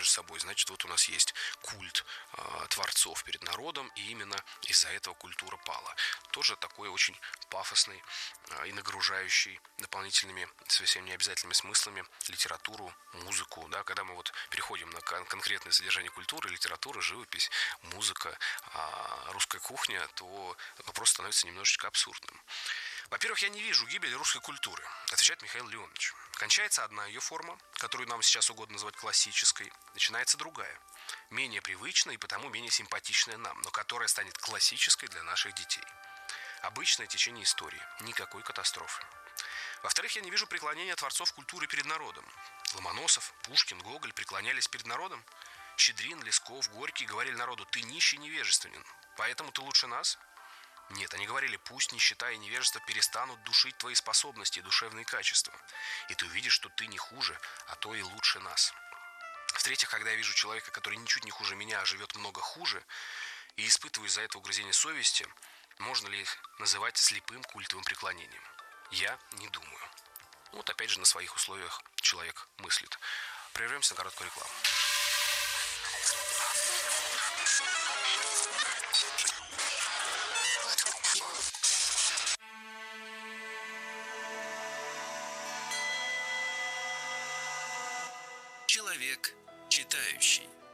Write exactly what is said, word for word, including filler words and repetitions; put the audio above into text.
собой, значит, вот у нас есть культ э, творцов перед народом, и именно из-за этого культура пала. Тоже такой очень пафосный э, и нагружающий дополнительными, совсем необязательными смыслами литературу, музыку, да, когда мы вот переходим на кон- конкретное содержание культуры, литература, живопись, музыка, э, русская кухня, то вопрос становится немножечко абсурдным. Во-первых, я не вижу гибели русской культуры, отвечает Михаил Леонович. Кончается одна ее форма, которую нам сейчас угодно называть классической, начинается другая, менее привычная и потому менее симпатичная нам, но которая станет классической для наших детей. Обычное течение истории, никакой катастрофы. Во-вторых, я не вижу преклонения творцов культуры перед народом. Ломоносов, Пушкин, Гоголь преклонялись перед народом. Щедрин, Лесков, Горький говорили народу: ты нищий, невежественен, поэтому ты лучше нас. Нет, они говорили: пусть нищета и невежество перестанут душить твои способности и душевные качества, и ты увидишь, что ты не хуже, а то и лучше нас. В-третьих, когда я вижу человека, который ничуть не хуже меня, а живет много хуже, и испытываю из-за этого угрызение совести, можно ли их называть слепым культовым преклонением? Я не думаю. Вот опять же на своих условиях человек мыслит. Прервемся на короткую рекламу. Человек читающий.